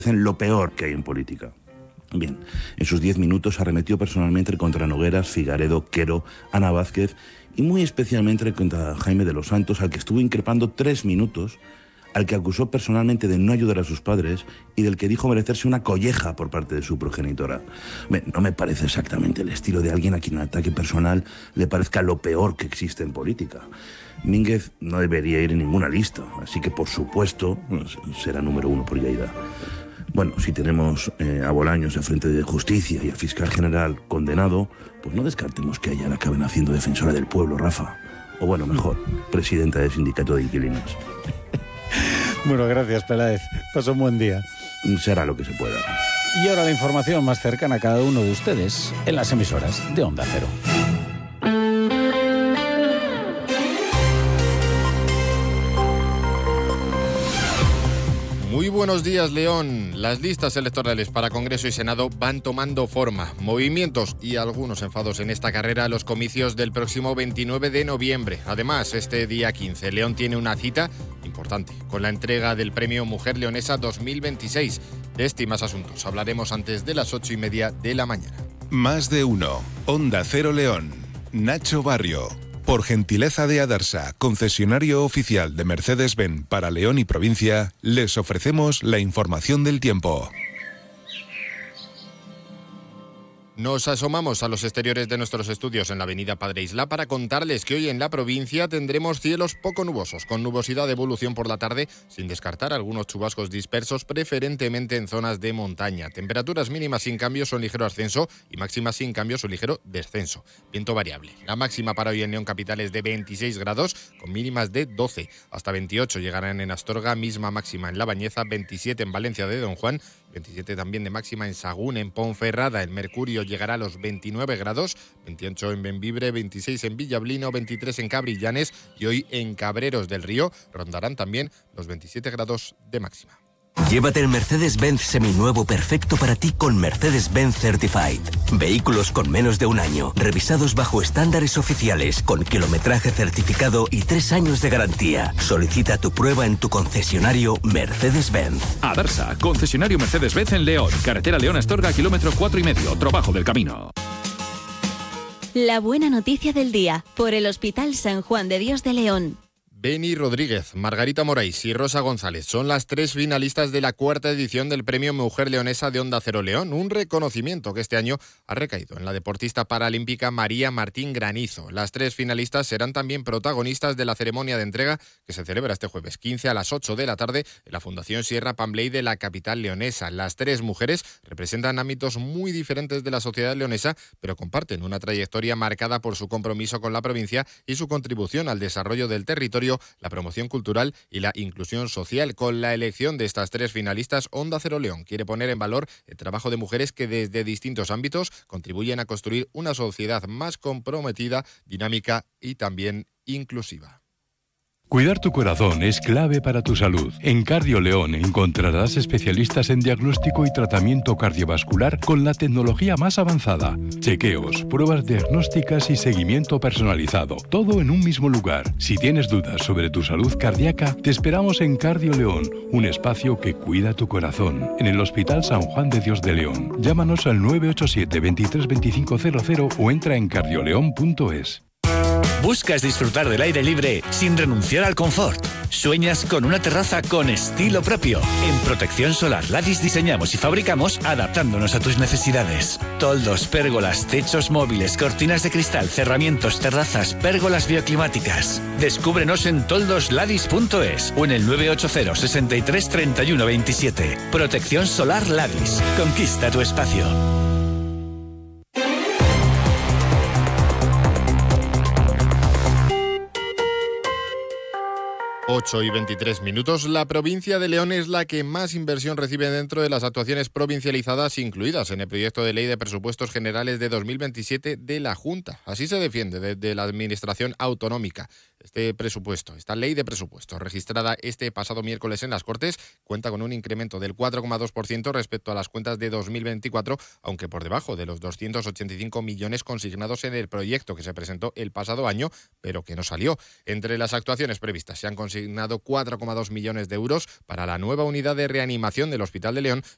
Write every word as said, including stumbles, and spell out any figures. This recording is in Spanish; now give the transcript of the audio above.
lo peor que hay en política. Bien, en sus diez minutos arremetió personalmente contra Nogueras, Figaredo, Quero, Ana Vázquez y muy especialmente contra Jaime de los Santos, al que estuvo increpando tres minutos, al que acusó personalmente de no ayudar a sus padres y del que dijo merecerse una colleja por parte de su progenitora. Bien, no me parece exactamente el estilo de alguien a quien el ataque personal le parezca lo peor que existe en política. Mínguez no debería ir en ninguna lista, así que por supuesto será número uno por Lleida. Bueno, si tenemos eh, a Bolaños al frente de Justicia y al fiscal general condenado, pues no descartemos que ella la acaben haciendo defensora del pueblo, Rafa. O bueno, mejor, presidenta del sindicato de inquilinos. Bueno, gracias, Peláez. Pasa un buen día. Será lo que se pueda. Y ahora la información más cercana a cada uno de ustedes en las emisoras de Onda Cero. Muy buenos días, León. Las listas electorales para Congreso y Senado van tomando forma. Movimientos y algunos enfados en esta carrera a los comicios del próximo veintinueve de noviembre. Además, este día quince, León tiene una cita importante con la entrega del Premio Mujer Leonesa dos mil veintiséis. De este y más asuntos hablaremos antes de las ocho y media de la mañana. Más de uno. Onda Cero León. Nacho Barrio. Por gentileza de Adarsa, concesionario oficial de Mercedes-Benz para León y provincia, les ofrecemos la información del tiempo. Nos asomamos a los exteriores de nuestros estudios en la avenida Padre Isla para contarles que hoy en la provincia tendremos cielos poco nubosos, con nubosidad de evolución por la tarde, sin descartar algunos chubascos dispersos, preferentemente en zonas de montaña. Temperaturas mínimas sin cambios son ligero ascenso y máximas sin cambios son ligero descenso. Viento variable. La máxima para hoy en León capital es de veintiséis grados, con mínimas de doce. Hasta veintiocho llegarán en Astorga, misma máxima en La Bañeza, veintisiete en Valencia de Don Juan, veintisiete también de máxima en Sagún, en Ponferrada. El mercurio llegará a los veintinueve grados, veintiocho en Bembibre, veintiséis en Villablino, veintitrés en Cabrillanes y hoy en Cabreros del Río rondarán también los veintisiete grados de máxima. Llévate el Mercedes-Benz seminuevo perfecto para ti con Mercedes-Benz Certified. Vehículos con menos de un año, revisados bajo estándares oficiales, con kilometraje certificado y tres años de garantía. Solicita tu prueba en tu concesionario Mercedes-Benz. Adarsa, concesionario Mercedes-Benz en León. Carretera León-Astorga, kilómetro cuatro y medio, trabajo del camino. La buena noticia del día, por el Hospital San Juan de Dios de León. Beni Rodríguez, Margarita Moraes y Rosa González son las tres finalistas de la cuarta edición del Premio Mujer Leonesa de Onda Cero León, un reconocimiento que este año ha recaído en la deportista paralímpica María Martín Granizo. Las tres finalistas serán también protagonistas de la ceremonia de entrega que se celebra este jueves quince a las ocho de la tarde en la Fundación Sierra Pambley de la capital leonesa. Las tres mujeres representan ámbitos muy diferentes de la sociedad leonesa, pero comparten una trayectoria marcada por su compromiso con la provincia y su contribución al desarrollo del territorio, la promoción cultural y la inclusión social. Con la elección de estas tres finalistas, Onda Cero León quiere poner en valor el trabajo de mujeres que desde distintos ámbitos contribuyen a construir una sociedad más comprometida, dinámica y también inclusiva. Cuidar tu corazón es clave para tu salud. En Cardio León encontrarás especialistas en diagnóstico y tratamiento cardiovascular con la tecnología más avanzada. Chequeos, pruebas diagnósticas y seguimiento personalizado. Todo en un mismo lugar. Si tienes dudas sobre tu salud cardíaca, te esperamos en Cardio León, un espacio que cuida tu corazón. En el Hospital San Juan de Dios de León. Llámanos al nueve ocho siete, veintitrés veinticinco cero cero o entra en cardioleón punto es. ¿Buscas disfrutar del aire libre sin renunciar al confort? ¿Sueñas con una terraza con estilo propio? En Protección Solar Ladis diseñamos y fabricamos adaptándonos a tus necesidades. Toldos, pérgolas, techos móviles, cortinas de cristal, cerramientos, terrazas, pérgolas bioclimáticas. Descúbrenos en toldos ladis punto es o en el nueve ocho cero, sesenta y tres, treinta y uno, veintisiete. Protección Solar Ladis. Conquista tu espacio. ocho y veintitrés minutos. La provincia de León es la que más inversión recibe dentro de las actuaciones provincializadas incluidas en el proyecto de ley de presupuestos generales de dos mil veintisiete de la Junta. Así se defiende desde la Administración Autonómica. Este presupuesto, esta ley de presupuestos, registrada este pasado miércoles en las Cortes, cuenta con un incremento del cuatro coma dos por ciento respecto a las cuentas de dos mil veinticuatro, aunque por debajo de los doscientos ochenta y cinco millones consignados en el proyecto que se presentó el pasado año, pero que no salió. Entre las actuaciones previstas se han consignado cuatro coma dos millones de euros para la nueva unidad de reanimación del Hospital de León